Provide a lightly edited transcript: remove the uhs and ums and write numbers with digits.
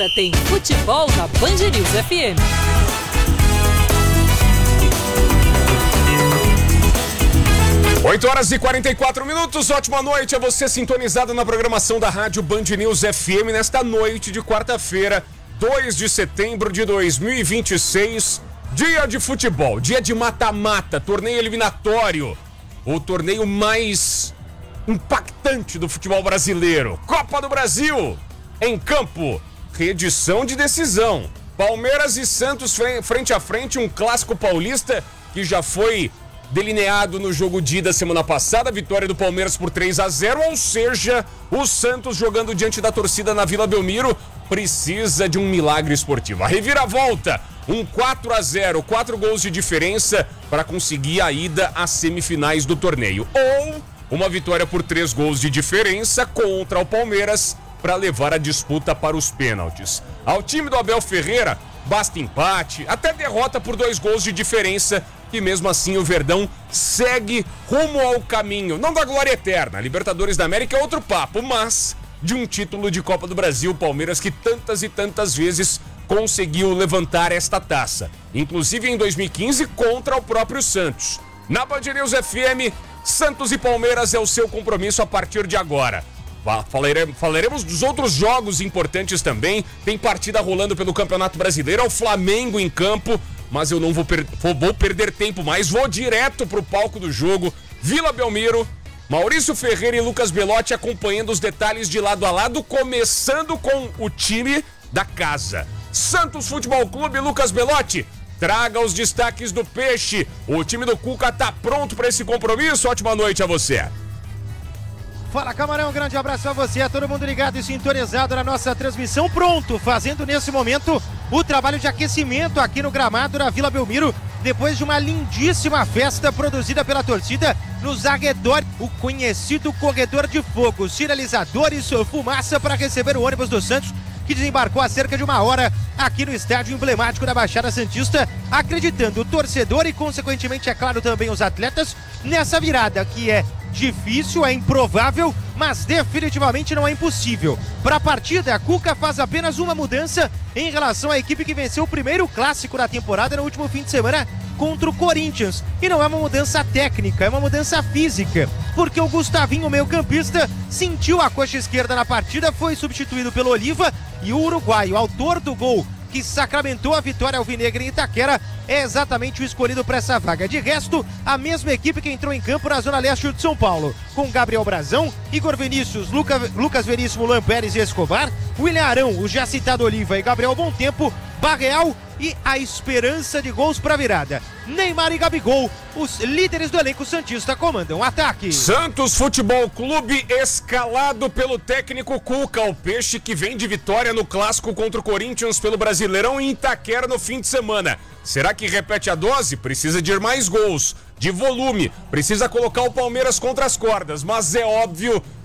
Agora tem futebol na Band News FM. Oito horas e 44 minutos, ótima noite a você sintonizado na programação da Rádio Band News FM nesta noite de quarta-feira, 2 de setembro de 2026, dia de futebol, dia de mata-mata, torneio eliminatório, o torneio mais impactante do futebol brasileiro, Copa do Brasil, em campo, reedição de decisão, Palmeiras e Santos frente a frente, um clássico paulista que já foi delineado no jogo de ida semana passada, vitória do Palmeiras por 3-0, ou seja, o Santos jogando diante da torcida na Vila Belmiro precisa de um milagre esportivo. A reviravolta, um 4-0, 4 gols de diferença para conseguir a ida às semifinais do torneio. Ou uma vitória por 3 gols de diferença contra o Palmeiras para levar a disputa para os pênaltis. Ao time do Abel Ferreira, basta empate, até derrota por 2 gols de diferença, e mesmo assim o Verdão segue rumo ao caminho, não da glória eterna, Libertadores da América é outro papo, mas de um título de Copa do Brasil, Palmeiras que tantas e tantas vezes conseguiu levantar esta taça, inclusive em 2015 contra o próprio Santos. Na Band News FM, Santos e Palmeiras é o seu compromisso a partir de agora. Falaremos dos outros jogos importantes também, tem partida rolando pelo Campeonato Brasileiro, é o Flamengo em campo, mas eu não vou perder tempo mais, vou direto pro palco do jogo, Vila Belmiro, Maurício Ferreira e Lucas Belotti acompanhando os detalhes de lado a lado, começando com o time da casa. Santos Futebol Clube, Lucas Belotti, traga os destaques do Peixe, o time do Cuca tá pronto para esse compromisso, ótima noite a você. Fala, Camarão, um grande abraço a você, a todo mundo ligado e sintonizado na nossa transmissão, pronto, fazendo nesse momento o trabalho de aquecimento aqui no gramado da Vila Belmiro, depois de uma lindíssima festa produzida pela torcida nos arredores, o conhecido corredor de fogo, sinalizadores, fumaça para receber o ônibus do Santos, que desembarcou há cerca de 1 hora aqui no estádio emblemático da Baixada Santista, acreditando o torcedor e, consequentemente, é claro, também os atletas, nessa virada que é difícil, é improvável, mas definitivamente não é impossível. Para a partida, a Cuca faz apenas uma mudança em relação à equipe que venceu o primeiro clássico da temporada no último fim de semana contra o Corinthians. E não é uma mudança técnica, é uma mudança física, porque o Gustavinho, meio-campista, sentiu a coxa esquerda na partida, foi substituído pelo Oliva, e o uruguaio, autor do gol que sacramentou a vitória alvinegra em Itaquera, é exatamente o escolhido para essa vaga. De resto, a mesma equipe que entrou em campo na Zona Leste de São Paulo, com Gabriel Brazão, Igor Vinícius, Lucas Veríssimo, Luan Pérez e Escobar, William Arão, o já citado Oliva e Gabriel Bom Tempo, Barreal e a esperança de gols para virada. Neymar e Gabigol, os líderes do elenco santista, comandam o ataque. Santos Futebol Clube escalado pelo técnico Cuca, o Peixe que vem de vitória no clássico contra o Corinthians pelo Brasileirão em Itaquera no fim de semana. Será que repete a dose? Precisa de mais gols, de volume, precisa colocar o Palmeiras contra as cordas, mas é óbvio